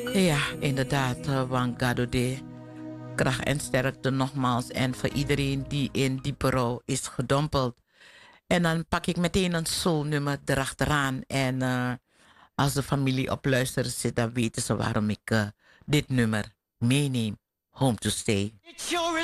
Ja, inderdaad, Wangado de kracht en sterkte nogmaals. En voor iedereen die in die bureau is gedompeld. En dan pak ik meteen een soulnummer erachteraan. En als de familie op luisteren zit, dan weten ze waarom ik dit nummer meeneem. Home to Stay.